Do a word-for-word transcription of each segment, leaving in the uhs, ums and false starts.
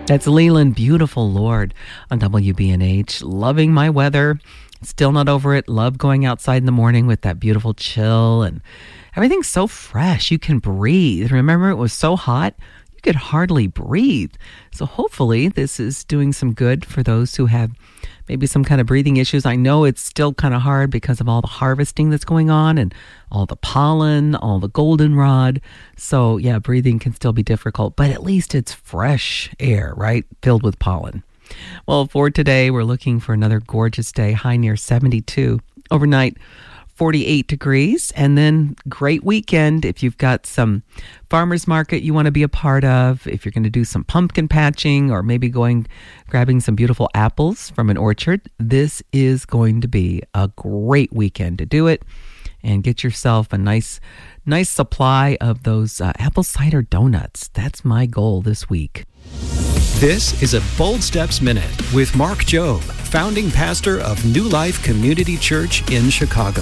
That's Leland, Beautiful Lord on W B N H. Loving my weather. Still not over it. Love going outside in the morning with that beautiful chill, and everything's so fresh. You can breathe. Remember, it was so hot, you could hardly breathe. So hopefully this is doing some good for those who have maybe some kind of breathing issues. I know it's still kind of hard because of all the harvesting that's going on and all the pollen, all the goldenrod. So yeah, breathing can still be difficult, but at least it's fresh air, right? Filled with pollen. Well, for today, we're looking for another gorgeous day, high near seventy-two. Overnight, forty-eight degrees, and then great weekend if you've got some farmer's market you want to be a part of, if you're going to do some pumpkin patching or maybe going grabbing some beautiful apples from an orchard. This is going to be a great weekend to do it and get yourself a nice nice supply of those uh, apple cider donuts. That's my goal this week. This is a Bold Steps Minute with Mark Jobe, founding pastor of New Life Community Church in Chicago.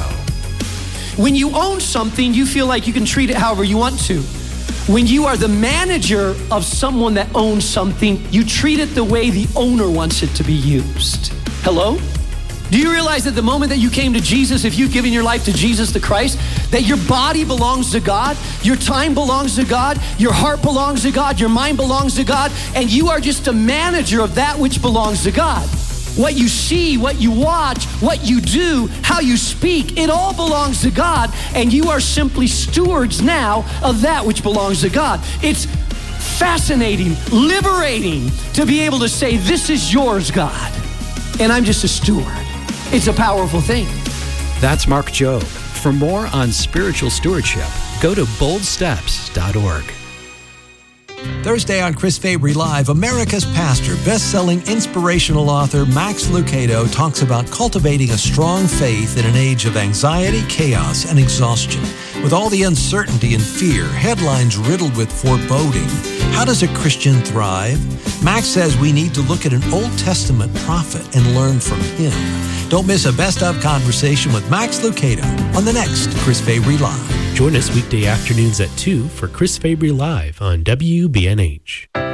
When you own something, you feel like you can treat it however you want to. When you are the manager of someone that owns something, you treat it the way the owner wants it to be used. Hello? Do you realize that the moment that you came to Jesus, if you've given your life to Jesus the Christ, that your body belongs to God, your time belongs to God, your heart belongs to God, your mind belongs to God, and you are just a manager of that which belongs to God. What you see, what you watch, what you do, how you speak, it all belongs to God, and you are simply stewards now of that which belongs to God. It's fascinating, liberating to be able to say, this is yours, God, and I'm just a steward. It's a powerful thing. That's Mark Jobe. For more on spiritual stewardship, go to bold steps dot org. Thursday on Chris Fabry Live, America's pastor, best-selling inspirational author Max Lucado talks about cultivating a strong faith in an age of anxiety, chaos, and exhaustion. With all the uncertainty and fear, headlines riddled with foreboding, how does a Christian thrive? Max says we need to look at an Old Testament prophet and learn from him. Don't miss a best-of conversation with Max Lucado on the next Chris Fabry Live. Join us weekday afternoons at two for Chris Fabry Live on W B N H.